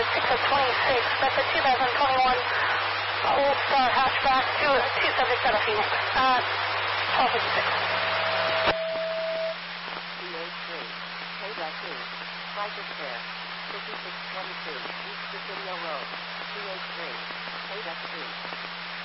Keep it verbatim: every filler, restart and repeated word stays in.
six oh twenty-six. That's a two thousand twenty-one Polestar hatchback, two, two subjects out of Phoenix. Uh, twelve fifty-six. C H three, K two, flight is fair, fifty-six twenty-two, East Presidio Road, C H three, K two.